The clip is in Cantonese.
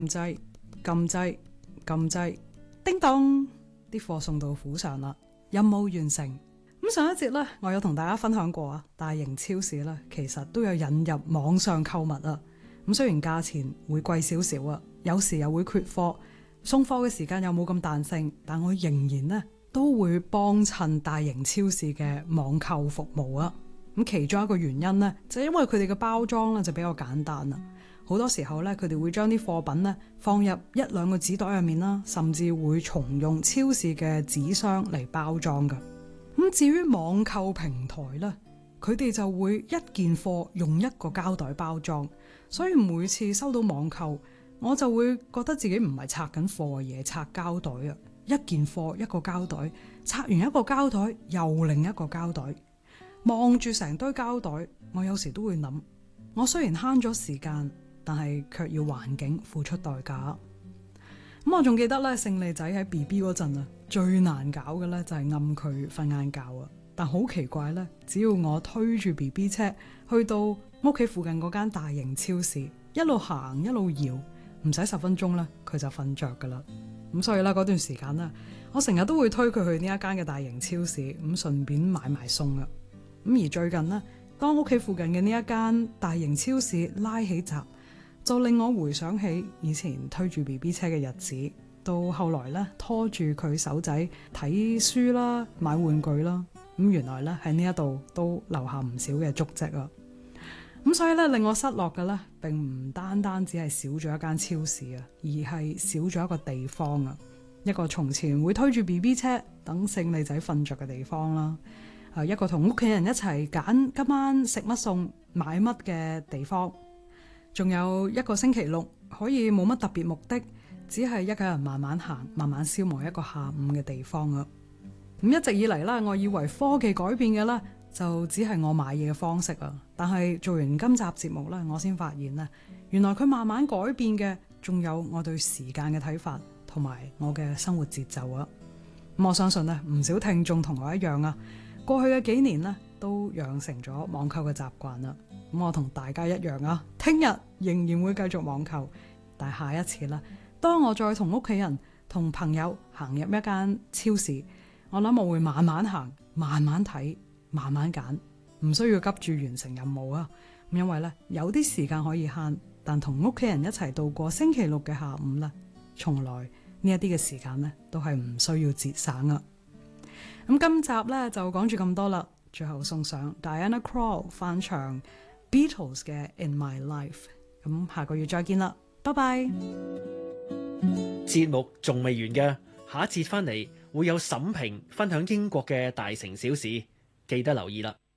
掣、撳掣、撳掣，叮當，啲貨送到府上啦，任務完成。咁上一節呢，我有同大家分享過啊，大型超市呢，其實都有引入網上購物啊。咁雖然價錢會貴少少啊，有時又會缺貨，送貨嘅時間又冇咁彈性，但我仍然呢都會幫襯大型超市嘅網購服務啊。咁其中一個原因呢，就係因為佢哋嘅包裝呢就比較簡單啦。好多時候咧，佢哋會將啲貨品咧放入一兩個紙袋入面啦，甚至會重用超市嘅紙箱嚟包裝㗎。咁至於網購平台咧，佢哋就會一件貨用一個膠袋包裝，所以每次收到網購，我就會覺得自己唔係拆緊貨嘅嘢，拆膠袋啊！一件貨一個膠袋，拆完一個膠袋又另一個膠袋，望住成堆膠袋，我有時都會諗，我雖然慳咗時間，但係卻要環境付出代價。咁我仲記得咧，勝利仔喺 BB 嗰陣啊，最難搞嘅咧就係暗佢瞓晏覺啊。但好奇怪咧，只要我推住 BB 車去到屋企附近嗰間大型超市，一路行一路搖，唔使10分鐘咧，佢就瞓着噶啦。咁所以咧，嗰段時間咧，我成日都會推佢去呢一間嘅大型超市，咁順便買埋餸啊。咁而最近呢，當屋企附近嘅呢一間大型超市拉起閘，就令我回想起以前推住 BB 車嘅日子，到後來咧拖住佢手仔睇書啦、買玩具啦，咁原來咧喺呢一度都留下唔少嘅足跡啊！咁所以咧令我失落嘅咧，並唔單單只係少咗一間超市啊，而係少咗一個地方啊，一個從前會推住 BB 車等勝利仔瞓着嘅地方啦，一個同屋企人一齊揀今晚食乜餸、買乜嘅地方。仲有一個星期六可以冇乜特別目的，只係一個人慢慢行、慢慢消磨一個下午嘅地方啊！咁一直以嚟啦，我以為科技改變嘅啦，就只係我買嘢嘅方式啊！但係做完今集節目咧，我先發現咧，原來佢慢慢改變嘅，仲有我對時間嘅睇法同埋我嘅生活節奏啊！咁我相信咧，唔少聽眾同我一樣啊，過去嘅幾年咧，都養成咗網購嘅習慣啦。咁我同大家一樣啊，聽日仍然會繼續網購，但係下一次啦，當我再同屋企人、同朋友行入一間超市，我諗我會慢慢行、慢慢睇、慢慢揀，唔需要急住完成任務啊。因為咧有啲時間可以慳，但同屋企人一齊度過星期六嘅下午啦，從來呢一啲嘅時間咧都係唔需要節省啊。咁今集咧就講住咁多啦，最後送上 Diana Krall 翻唱Beatles 嘅 In My Life， 咁下個月再見啦，拜拜。 節目仲未完嘅，下一節翻嚟會有沈平分享英國嘅大城小事，記得留意啦。